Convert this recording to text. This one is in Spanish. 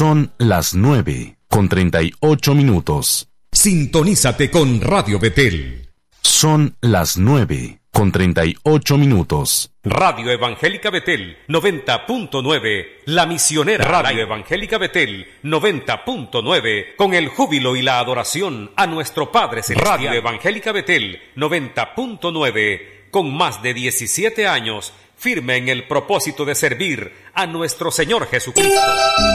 Son las 9:38. Sintonízate con Radio Betel. Son las 9:38. Radio Evangélica Betel 90.9, La Misionera. Radio Evangélica Betel 90.9, con el júbilo y la adoración a nuestro Padre Celestial. Radio Evangélica Betel 90.9, con más de 17 años, firme en el propósito de servir a nuestro Señor Jesucristo.